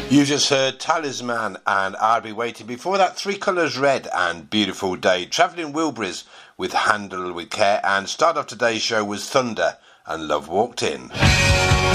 You just heard Talisman and I'll Be Waiting. Before that, Three Colours Red and Beautiful Day. Travelling Wilburys with Handle with Care. And start of today's show was Thunder and Love Walked In.